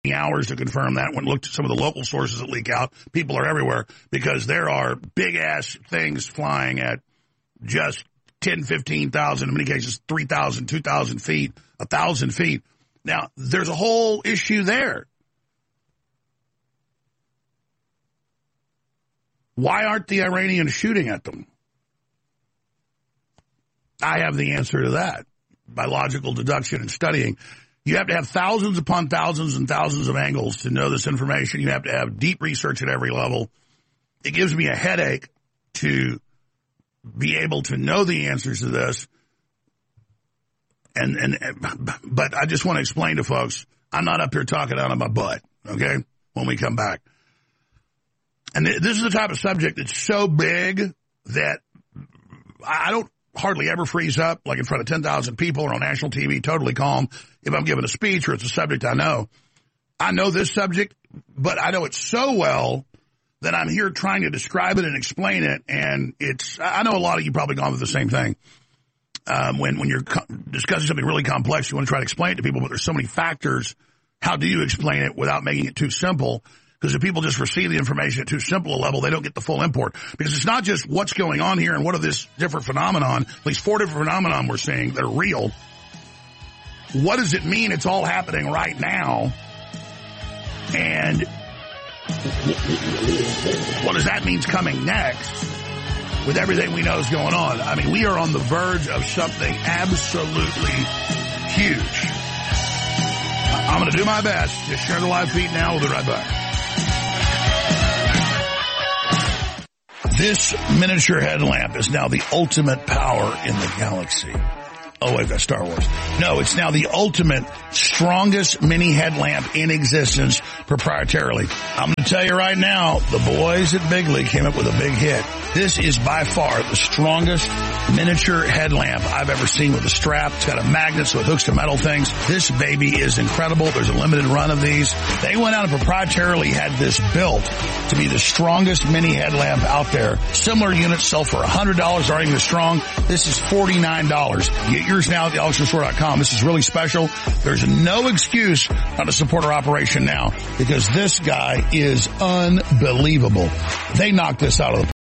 hours to confirm that. When looked at some of the local sources that leak out, people are everywhere because there are big-ass things flying at just 10, 15,000, in many cases 3,000, 2,000 feet, 1,000 feet. Now, there's a whole issue there. Why aren't the Iranians shooting at them? I have the answer to that by logical deduction and studying. You have to have thousands upon thousands and thousands of angles to know this information. You have to have deep research at every level. It gives me a headache to be able to know the answers to this. But I just want to explain to folks, I'm not up here talking out of my butt, okay, when we come back. And this is the type of subject that's so big that I don't hardly ever freeze up, like in front of 10,000 people or on national TV, totally calm. If I'm giving a speech or it's a subject I know this subject, but I know it so well that I'm here trying to describe it and explain it. And I know a lot of you probably gone through the same thing. When you're discussing something really complex, you want to try to explain it to people, but there's so many factors. How do you explain it without making it too simple? Because if people just receive the information at too simple a level, they don't get the full import. Because it's not just what's going on here and what are this different phenomenon, at least 4 different phenomenon we're seeing that are real. What does it mean it's all happening right now? And what does that mean coming next with everything we know is going on? I mean, we are on the verge of something absolutely huge. I'm going to do my best. Just share the live feed now. We'll be right back. This miniature headlamp is now the ultimate power in the galaxy. Oh, wait, that's Star Wars. No, it's now the ultimate, strongest mini headlamp in existence proprietarily. I'm going to tell you right now, the boys at Bigley came up with a big hit. This is by far the strongest miniature headlamp I've ever seen with a strap. It's got a magnet so it hooks to metal things. This baby is incredible. There's a limited run of these. They went out and proprietarily had this built to be the strongest mini headlamp out there. Similar units sell for $100, are even as strong. This is $49. Get yours now at theauctionstore.com. This is really special. There's no excuse not to support our operation now because this guy is unbelievable. They knocked this out of the